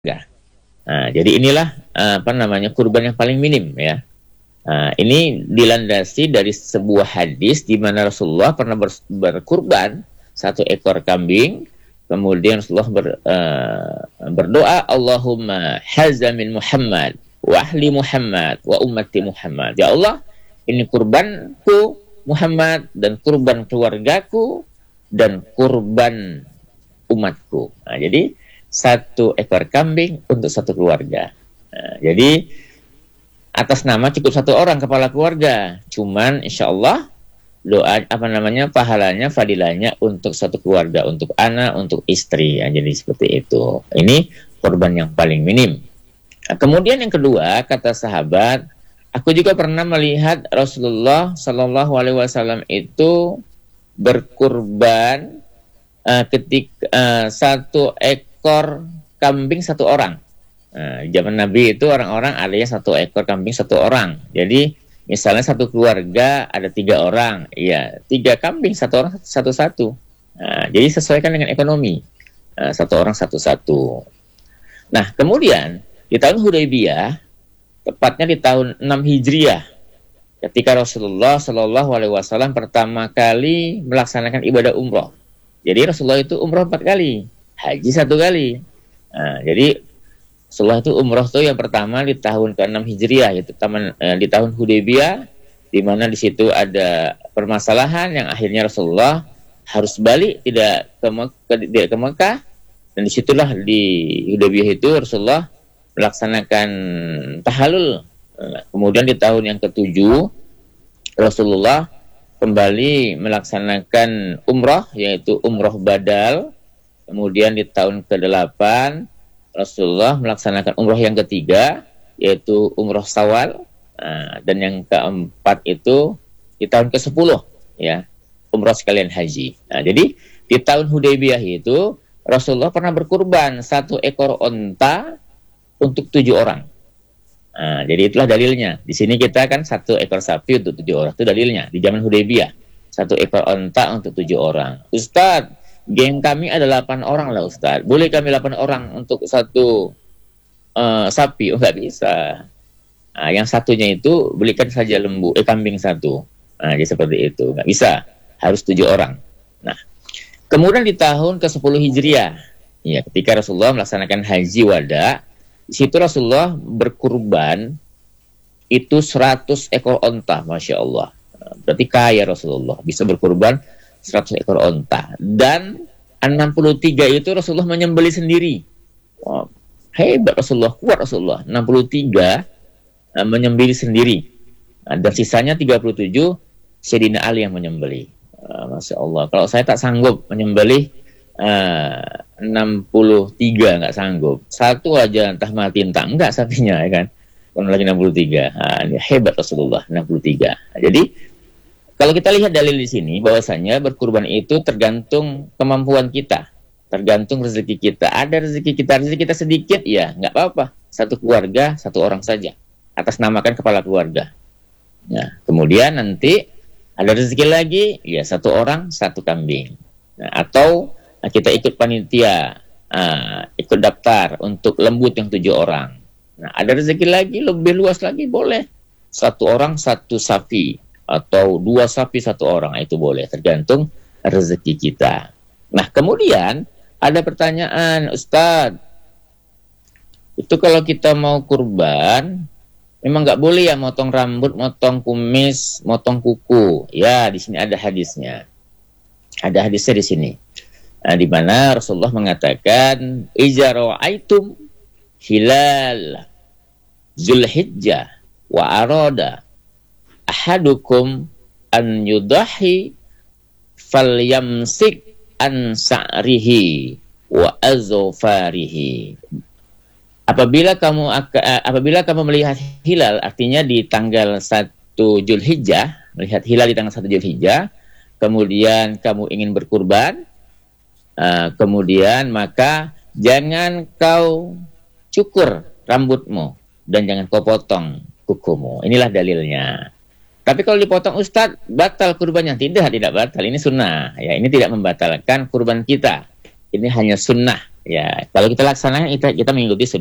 Nah, jadi inilah kurban yang paling minim ya. Nah, ini dilandasi dari sebuah hadis di mana Rasulullah pernah berkurban satu ekor kambing, kemudian Rasulullah berdoa, Allahumma haza min Muhammad wa ahli Muhammad wa ummati Muhammad. Ya Allah, ini kurbanku Muhammad dan kurban keluargaku dan kurban umatku. Nah, jadi satu ekor kambing untuk satu keluarga. Nah, jadi atas nama cukup satu orang kepala keluarga. Cuman insya Allah doa pahalanya, fadilahnya untuk satu keluarga, untuk anak, untuk istri. Ya, jadi seperti itu. Ini korban yang paling minim. Nah, kemudian yang kedua, kata sahabat, aku juga pernah melihat Rasulullah Shallallahu Alaihi Wasallam itu berkurban ketika satu ekor kambing satu orang. Nah, zaman Nabi itu orang-orang adanya satu ekor kambing satu orang. Jadi misalnya satu keluarga ada 3 orang, ya 3 kambing satu orang satu-satu. Nah, jadi sesuaikan dengan ekonomi, satu orang satu-satu. Nah, kemudian di tahun Hudaybiyah, tepatnya di tahun 6 Hijriah, ketika Rasulullah Shallallahu Alaihi Wasallam pertama kali melaksanakan ibadah umroh. Jadi Rasulullah itu umroh 4 kali, haji 1 kali. Nah, jadi Rasulullah itu umroh tuh yang pertama di tahun ke-6 Hijriah, yaitu di tahun Hudaybiyah, di mana di situ ada permasalahan yang akhirnya Rasulullah harus balik tidak ke Mekah, dan disitulah di Hudaybiyah itu Rasulullah melaksanakan tahallul. Kemudian di tahun yang ke-7 Rasulullah kembali melaksanakan umroh, yaitu umroh badal. Kemudian di tahun ke-8 Rasulullah melaksanakan umroh yang ketiga, yaitu umroh Syawal. Dan yang ke-4 itu di tahun ke-10 ya, umroh sekalian haji. Nah, jadi di tahun Hudaybiyah itu Rasulullah pernah berkurban 1 ekor onta untuk 7 orang. Nah, jadi itulah dalilnya. Di sini kita kan 1 ekor sapi untuk 7 orang. Itu dalilnya di zaman Hudaybiyah. 1 ekor onta untuk 7 orang. Ustadz, geng kami ada 8 orang lah Ustadz. Boleh kami 8 orang untuk 1 sapi? Oh, nggak bisa. Nah, yang satunya itu belikan saja kambing 1. Nah, jadi seperti itu. Nggak bisa. Harus 7 orang. Nah, kemudian di tahun ke-10 Hijriah, ya, ketika Rasulullah melaksanakan haji wada, di situ Rasulullah berkurban itu 100 ekor onta, Masya Allah. Berarti kaya Rasulullah, bisa berkurban 100 ekor onta. Dan 63 itu Rasulullah menyembelih sendiri. Wow, hebat Rasulullah, kuat Rasulullah. 63 menyembelih sendiri. Dan sisanya 37 Sayyidina Ali yang menyembelih. Masya Allah. Kalau saya tak sanggup menyembelih 63, nggak sanggup. 1 aja entah mati entah enggak sapinya, ya kan. Kalau lagi 63. Ini hebat Rasulullah 63. Jadi kalau kita lihat dalil di sini, bahwasanya berkurban itu tergantung kemampuan kita, tergantung rezeki kita. Ada rezeki kita sedikit, ya nggak apa-apa. 1 keluarga 1 orang saja, atas namakan kepala keluarga. Nah, kemudian nanti ada rezeki lagi, ya 1 orang 1 kambing. Nah, atau kita ikut panitia, ikut daftar untuk lembut yang 7 orang. Nah, ada rezeki lagi lebih luas lagi, boleh 1 orang 1 sapi, atau 2 sapi 1 orang, itu boleh, tergantung rezeki kita. Nah, kemudian ada pertanyaan, Ustadz, itu kalau kita mau kurban, memang nggak boleh ya motong rambut, motong kumis, motong kuku? Ya, di sini ada hadisnya. Ada hadisnya di sini. Nah, di mana Rasulullah mengatakan, "Iza ra'aitum hilal Zulhijjah wa arada ahadukum an yudahi falyamsik an sa'rihi wa azfarihi." Apabila kamu melihat hilal, artinya di tanggal 1 Zulhijjah, melihat hilal di tanggal 1 Zulhijjah, kemudian kamu ingin berkurban, kemudian maka jangan kau cukur rambutmu dan jangan kau potong kukumu. Inilah dalilnya. Tapi kalau dipotong, Ustadz, batal kurbannya? Tidak batal. Ini sunnah. Ya, ini tidak membatalkan kurban kita. Ini hanya sunnah. Ya, kalau kita laksanakan kita mengikuti